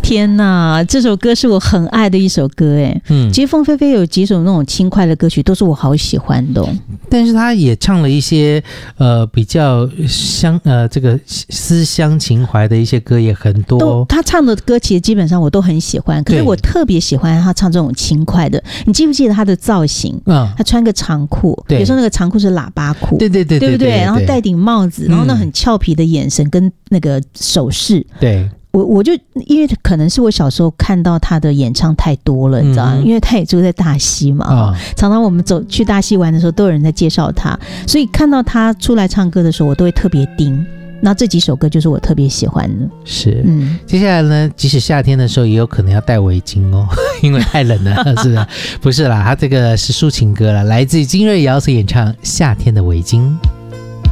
天哪，这首歌是我很爱的一首歌哎。其实凤飞飞有几首那种轻快的歌曲都是我好喜欢的但是他也唱了一些比较这个思乡情怀的一些歌也很多他唱的歌其实基本上我都很喜欢，可是我特别喜欢他唱这种轻快的。你记不记得他的造型？他穿个长裤，有时候那个长裤是喇叭裤，对不对？然后戴顶帽子，然后那很俏皮的眼神跟那个手势， 对。 我就因为可能是我小时候看到他的演唱太多了，你知道因为他也住在大溪嘛，常常我们去大溪玩的时候都有人在介绍他，所以看到他出来唱歌的时候我都会特别盯。那这几首歌就是我特别喜欢的。 是，接下来呢，即使夏天的时候也有可能要戴围巾因为太冷了是的，不是啦，他这个是抒情歌啦，来自于金瑞瑶所演唱《夏天的围巾》。